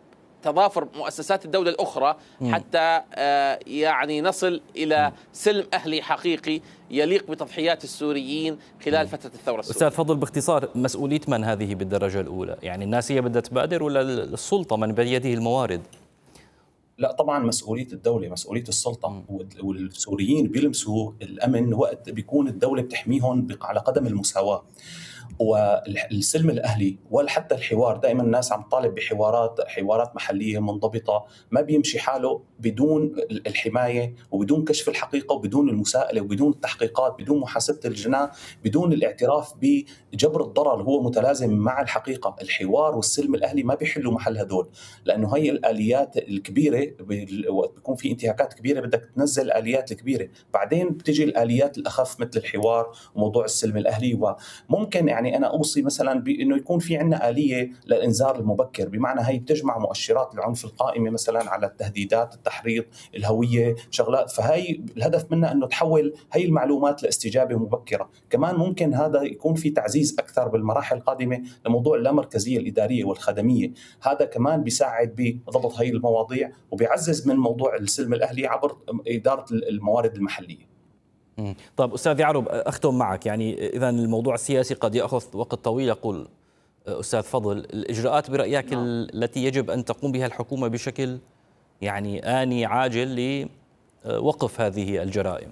تضافر مؤسسات الدولة الأخرى حتى يعني نصل إلى سلم أهلي حقيقي يليق بتضحيات السوريين خلال فترة الثورة السورية. أستاذ فضل، باختصار مسؤولية من هذه بالدرجة الأولى؟ يعني الناس هي بدها تبادر ولا السلطة من بيده الموارد؟ لا طبعا مسؤولية الدولة، مسؤولية السلطة. والسوريين بيلمسوا الأمن وقت بيكون الدولة بتحميهم على قدم المساواة. والسلم الأهلي ولا حتى الحوار، دائما الناس عم تطالب بحوارات محلية منضبطة، ما بيمشي حاله بدون الحماية وبدون كشف الحقيقة وبدون المساءلة وبدون التحقيقات، بدون محاسبة الجناة، بدون الاعتراف بجبر الضرر هو متلازم مع الحقيقة. الحوار والسلم الأهلي ما بيحلوا محل هدول، لأنه هي الآليات الكبيرة وقت بيكون في انتهاكات كبيرة بدك تنزل الآليات الكبيرة، بعدين بتجي الآليات الأخف مثل الحوار وموضوع السلم الأهلي. وممكن يعني أنا أوصي مثلا بأنه يكون في عندنا آلية للإنذار المبكر، بمعنى هي بتجمع مؤشرات العنف القائمة مثلا على التهديدات، التحريض، الهوية، شغلات. فهي الهدف منها أنه تحول هي المعلومات لاستجابة مبكرة. كمان ممكن هذا يكون في تعزيز أكثر بالمراحل القادمة لموضوع اللامركزية الإدارية والخدمية، هذا كمان بيساعد بضبط هي المواضيع وبيعزز من موضوع السلم الأهلي عبر إدارة الموارد المحلية. طيب أستاذ يعرب، أختم معك. يعني إذا الموضوع السياسي قد يأخذ وقت طويل، يقول أستاذ فضل، الإجراءات برأيك التي يجب أن تقوم بها الحكومة بشكل يعني آني عاجل لوقف هذه الجرائم؟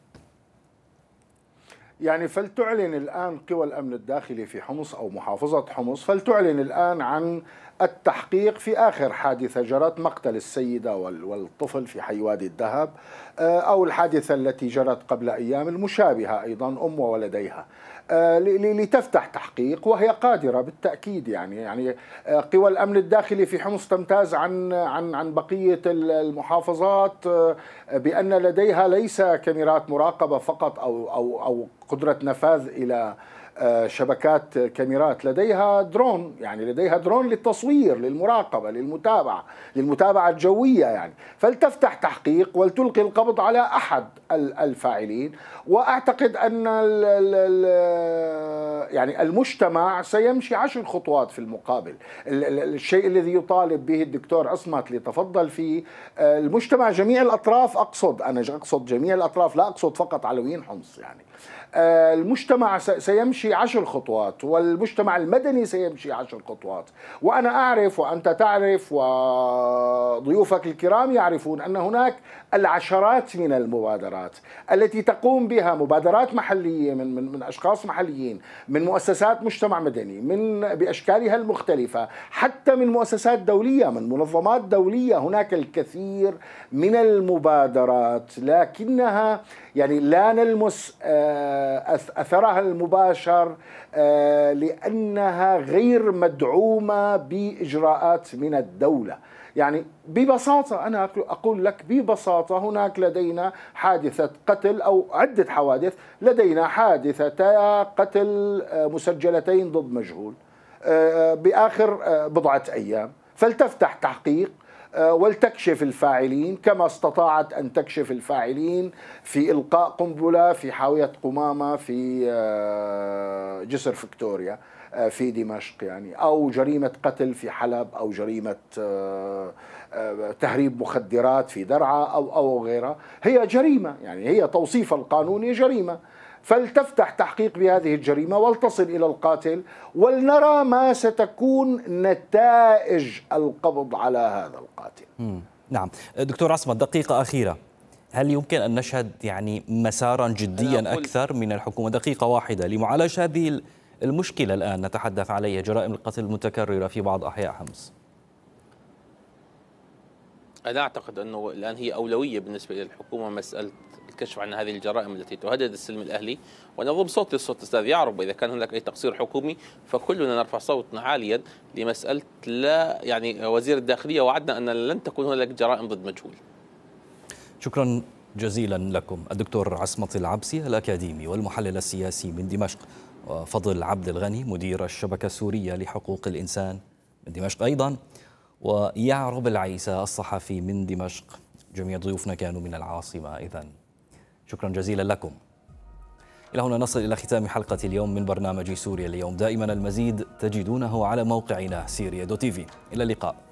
يعني فلتعلن الآن قوى الأمن الداخلي في حمص أو محافظة حمص، فلتعلن الآن عن التحقيق في آخر حادثة جرت، مقتل السيدة والطفل في حي وادي الذهب، أو الحادثة التي جرت قبل أيام المشابهة أيضا، أم وولديها، لتفتح تحقيق، وهي قادرة بالتأكيد. يعني قوى الأمن الداخلي في حمص تمتاز عن بقية المحافظات بأن لديها ليس كاميرات مراقبة فقط أو قدرة نفاذ إلى شبكات كاميرات، لديها درون، يعني لديها درون للتصوير، للمراقبة، للمتابعة الجوية يعني. فلتفتح تحقيق ولتلقي القبض على أحد الفاعلين، وأعتقد أن يعني المجتمع سيمشي 10 خطوات في المقابل. الشيء الذي يطالب به الدكتور عصمت اللي تفضل فيه، المجتمع جميع الأطراف، أنا أقصد جميع الأطراف، لا أقصد فقط علويين حمص. يعني المجتمع سيمشي 10 خطوات، والمجتمع المدني سيمشي 10 خطوات. وأنا أعرف وأنت تعرف وضيوفك الكرام يعرفون أن هناك العشرات من المبادرات التي تقوم بها مبادرات محلية من أشخاص محليين، من مؤسسات مجتمع مدني بأشكالها المختلفة، حتى من مؤسسات دولية، من منظمات دولية. هناك الكثير من المبادرات، لكنها يعني لا نلمس أثرها المباشر لأنها غير مدعومة بإجراءات من الدولة. يعني ببساطة أنا أقول لك ببساطة، هناك لدينا حادثة قتل أو عدة حوادث، لدينا حادثتا قتل مسجلتين ضد مجهول بآخر بضعة أيام، فلتفتح تحقيق ولتكشف الفاعلين كما استطاعت أن تكشف الفاعلين في إلقاء قنبلة في حاوية قمامة في جسر فيكتوريا في دمشق، يعني أو جريمة قتل في حلب، أو جريمة تهريب مخدرات في درعا أو غيرها. هي جريمة، يعني هي توصيف القانوني جريمة. فلتفتح تحقيق بهذه الجريمة ولتصل إلى القاتل، ولنرى ما ستكون نتائج القبض على هذا القاتل. نعم دكتور عصمت، دقيقة أخيرة، هل يمكن أن نشهد يعني مسارا جديا أكثر من الحكومة، دقيقة واحدة، لمعالجة هذه المشكلة الآن نتحدث عليها، جرائم القتل المتكررة في بعض أحياء حمص؟ أنا أعتقد أنه الآن هي أولوية بالنسبة للحكومة مسألة الكشف عن هذه الجرائم التي تهدد السلم الأهلي، ونضم صوت للصوت أستاذ يعرب. إذا كان هناك أي تقصير حكومي فكلنا نرفع صوتنا عاليا لمسألة، لا يعني وزير الداخلية وعدنا أن لن تكون هناك جرائم ضد مجهول. شكرا جزيلا لكم الدكتور عصمت العبسي الأكاديمي والمحلل السياسي من دمشق، وفضل عبد الغني مدير الشبكة السورية لحقوق الإنسان من دمشق أيضا، ويعرب العيسى الصحفي من دمشق. جميع ضيوفنا كانوا من العاصمة. إذن شكرا جزيلا لكم. إلى هنا نصل إلى ختام حلقة اليوم من برنامج سوريا اليوم. دائما المزيد تجدونه على موقعنا syria.tv. إلى اللقاء.